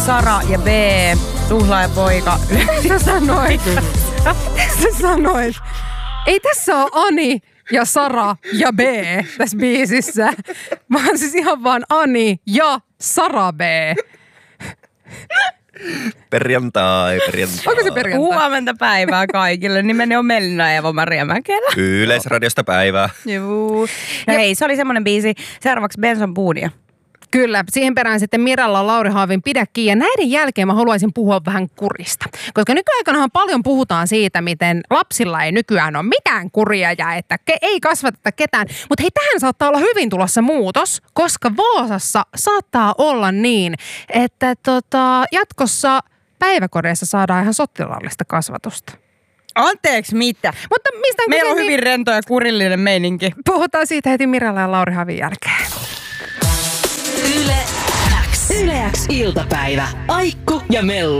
Sara ja B, tuhlaajapoika. Sä sanoit. Ei tässä ole Ani ja Sara ja B tässä biisissä, vaan siis ihan vaan Ani ja Sara B. Perjantai. Onko se perjantai? Huomenta päivää kaikille. Nimeni on Melina Eeva-Maria Mäkelä. Yleisradiosta päivää. Juu. No hei, se oli semmoinen biisi. Seuraavaksi Benson Boonia. Kyllä, siihen perään sitten Miralla Lauri Haavin Pidä kiinni. Ja näiden jälkeen mä haluaisin puhua vähän kurista. Koska nykyaikanahan paljon puhutaan siitä, miten lapsilla ei nykyään ole mitään kuria ja että ei kasvateta ketään. Mutta hei, tähän saattaa olla hyvin tulossa muutos, koska Vaasassa saattaa olla niin, että jatkossa päiväkodeissa saadaan ihan sotilaallista kasvatusta. Anteeksi, mitä? Mutta mistä meillä on hyvin rento ja kurillinen meininki. Puhutaan siitä heti Miralla ja Lauri Haavin jälkeen. Yle X iltapäivä. Aikku ja Mellu.